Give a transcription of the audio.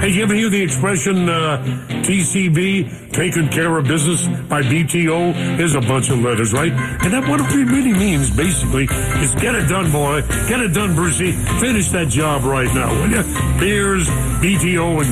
Hey, you ever hear the expression TCB, taking care of business by BTO? There's a bunch of letters, right? And that what it really means, basically, is get it done, boy. Get it done, Brucey. Finish that job right now, will you? Beers, BTO, and